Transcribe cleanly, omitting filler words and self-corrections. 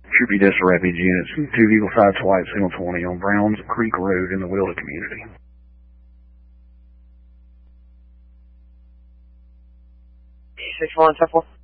Troopy Dessa Refuge units, 2 Eagle 5 White, signal 20 on Browns Creek Road in the Wilda community. 6-1, 10-4.